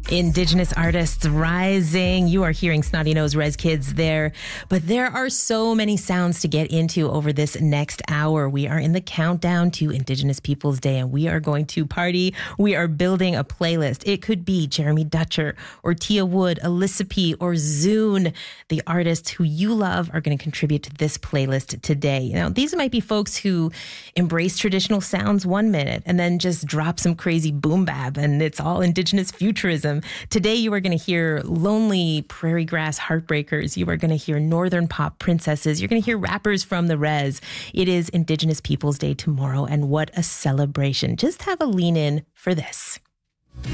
Indigenous artists rising. You are hearing Snotty Nose Res Kids there. But there are so many sounds to get into over this next hour. We are in the countdown to Indigenous Peoples Day, and we are going to party. We are building a playlist. It could be Jeremy Dutcher or Tia Wood, Alyssa P, or Zune. The artists who you love are going to contribute to this playlist today. Now, these might be folks who embrace traditional sounds 1 minute and then just drop some crazy boom bap, and it's all Indigenous futurism. Today, you are going to hear lonely prairie grass heartbreakers. You are going to hear northern pop princesses. You're going to hear rappers from the res. It is Indigenous Peoples Day tomorrow, and what a celebration. Just have a lean in for this.